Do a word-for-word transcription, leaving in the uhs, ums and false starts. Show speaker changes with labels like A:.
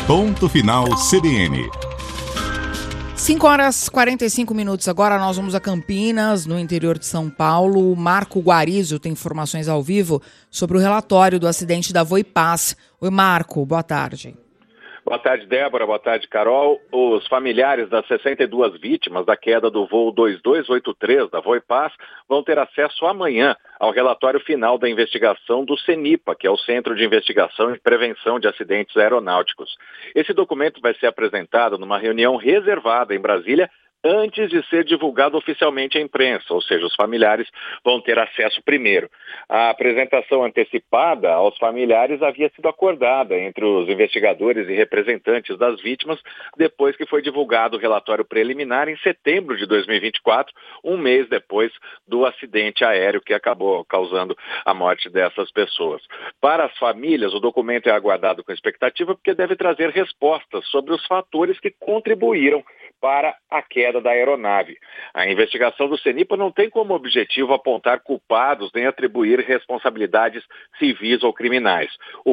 A: Ponto Final C B N.
B: cinco horas e quarenta e cinco minutos. Agora nós vamos a Campinas, no interior de São Paulo. O Marco Guarizo tem informações ao vivo sobre o relatório do acidente da Voipaz. Oi, Marco, boa tarde.
C: Boa tarde, Débora. Boa tarde, Carol. Os familiares das sessenta e duas vítimas da queda do voo dois dois oito três da Voipaz vão ter acesso amanhã ao relatório final da investigação do CENIPA, que é o Centro de Investigação e Prevenção de Acidentes Aeronáuticos. Esse documento vai ser apresentado numa reunião reservada em Brasília antes de ser divulgado oficialmente à imprensa, ou seja, os familiares vão ter acesso primeiro. A apresentação antecipada aos familiares havia sido acordada entre os investigadores e representantes das vítimas depois que foi divulgado o relatório preliminar em setembro de dois mil e vinte e quatro, um mês depois do acidente aéreo que acabou causando a morte dessas pessoas. Para as famílias, o documento é aguardado com expectativa porque deve trazer respostas sobre os fatores que contribuíram para a queda da aeronave. A investigação do CENIPA não tem como objetivo apontar culpados nem atribuir responsabilidades civis ou criminais. O